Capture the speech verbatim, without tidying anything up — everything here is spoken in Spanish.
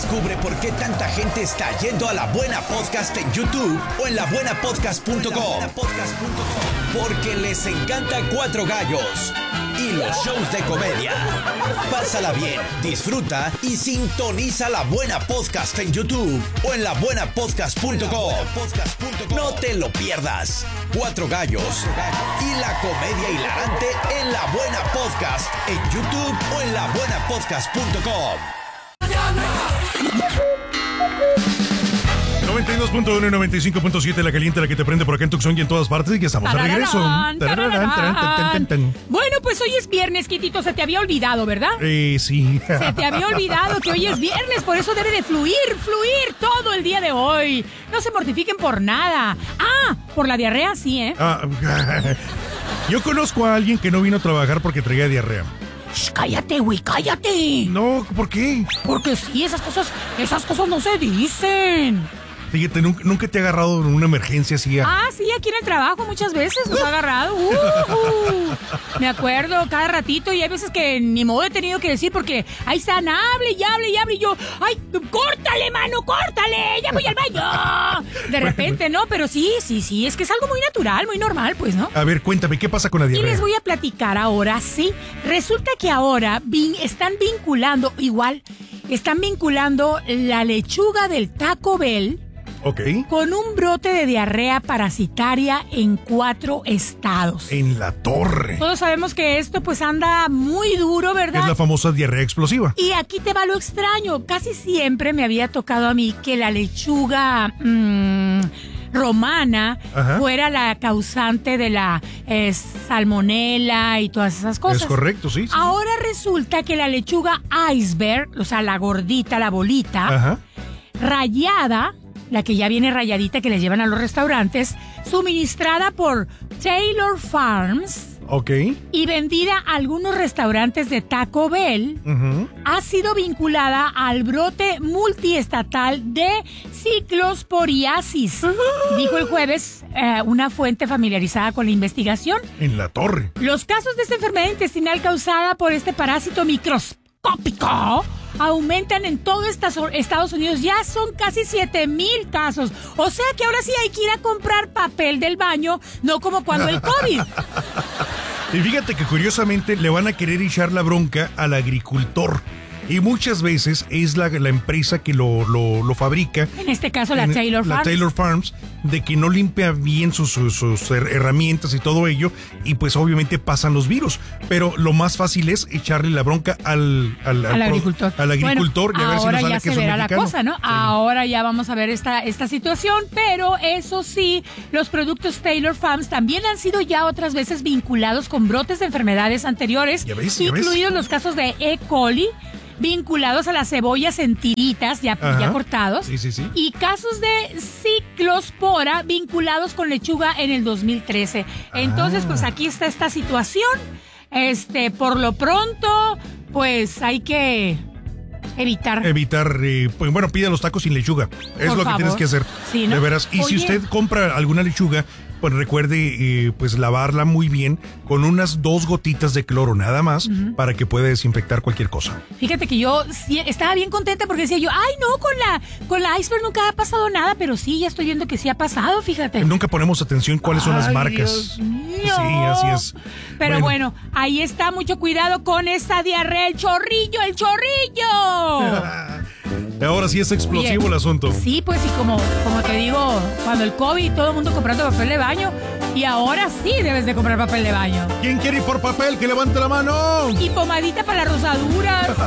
Descubre por qué tanta gente está yendo a La Buena Podcast en YouTube o en la buena podcast punto com. Porque les encanta Cuatro Gallos y los shows de comedia. Pásala bien, disfruta y sintoniza La Buena Podcast en YouTube o en la buena podcast punto com. No te lo pierdas. Cuatro Gallos y la comedia hilarante en La Buena Podcast en YouTube o en la buena podcast punto com. noventa y dos punto uno y noventa y cinco punto siete La Caliente, la que te prende por acá en Tucson y en todas partes, y ya estamos de regreso. Bueno, pues hoy es viernes, Quitito, se te había olvidado, ¿verdad? Eh, sí. Se te había olvidado que hoy es viernes, por eso debe de fluir, fluir todo el día de hoy. No se mortifiquen por nada. Ah, por la diarrea sí, ¿eh? Ah, yo conozco a alguien que no vino a trabajar porque traía diarrea. Shh, cállate, güey, cállate. No, ¿por qué? Porque sí, esas cosas, esas cosas no se dicen. Fíjate, ¿nunca, nunca te ha agarrado en una emergencia así? A... Ah, sí, aquí en el trabajo muchas veces nos ha agarrado. Uh, uh. Me acuerdo cada ratito y hay veces que ni modo he tenido que decir porque ahí están, hable y hable y hable y yo, ¡ay, córtale, mano, córtale! ¡Ya voy al baño! De repente, ¿no? Pero sí, sí, sí, es que es algo muy natural, muy normal, pues, ¿no? A ver, cuéntame, ¿qué pasa con la diarrea? Y les voy a platicar ahora, sí. Resulta que ahora vin- están vinculando, igual, están vinculando la lechuga del Taco Bell. Ok. Con un brote de diarrea parasitaria en cuatro estados. En la torre. Todos sabemos que esto pues anda muy duro, ¿verdad? Es la famosa diarrea explosiva. Y aquí te va lo extraño. Casi siempre me había tocado a mí que la lechuga mmm, romana Ajá. fuera la causante de la eh, salmonela y todas esas cosas. Es correcto, sí, sí. Ahora resulta que la lechuga iceberg, o sea, la gordita, la bolita, Ajá. rayada, la que ya viene rayadita que les llevan a los restaurantes, suministrada por Taylor Farms, okay. y vendida a algunos restaurantes de Taco Bell, uh-huh. ha sido vinculada al brote multiestatal de ciclosporiasis, uh-huh. dijo el jueves eh, una fuente familiarizada con la investigación. En la torre. Los casos de esta enfermedad intestinal causada por este parásito microscópico aumentan en todo Estados Unidos. Ya son casi siete mil casos. O sea que ahora sí hay que ir a comprar papel del baño, no como cuando el COVID. Y fíjate que curiosamente le van a querer echar la bronca al agricultor. Y muchas veces es la, la empresa que lo, lo, lo fabrica. En este caso la Taylor la Farms. La Taylor Farms, de que no limpia bien sus, sus, sus herramientas y todo ello. Y pues obviamente pasan los virus. Pero lo más fácil es echarle la bronca al, al, al, al agricultor. Al agricultor bueno, y a ver si ahora nos sale ya que se verá la cosa, ¿no? Sí. Ahora ya vamos a ver esta, esta situación. Pero eso sí, los productos Taylor Farms también han sido ya otras veces vinculados con brotes de enfermedades anteriores. ¿Ya ves? ¿Ya incluidos ves? los casos de E. coli, vinculados a las cebollas en tiritas ya, ya cortados, sí, sí, sí. y casos de ciclospora vinculados con lechuga en el dos mil trece. Entonces, ah. pues aquí está esta situación. Este, por lo pronto, pues hay que evitar. Evitar, eh, pues, bueno, pide los tacos sin lechuga. Es por lo favor. que tienes que hacer. Sí, ¿no? De veras. Y Oye, si usted compra alguna lechuga, pues recuerde eh, pues lavarla muy bien con unas dos gotitas de cloro nada más, uh-huh. para que pueda desinfectar cualquier cosa. Fíjate que yo sí, estaba bien contenta porque decía yo, ay no, con la con la iceberg nunca ha pasado nada, pero sí, ya estoy viendo que sí ha pasado, fíjate. Nunca ponemos atención cuáles son ay, las marcas. Dios mío. Sí, así es. Pero bueno. bueno, ahí está, mucho cuidado con esa diarrea, el chorrillo, el chorrillo. Ahora sí es explosivo. Oye, el asunto. Sí, pues y como, como te digo, cuando el COVID, todo el mundo comprando papel de baño, y ahora sí debes de comprar papel de baño. ¿Quién quiere ir por papel? Que levante la mano. Y pomadita para la rosadura.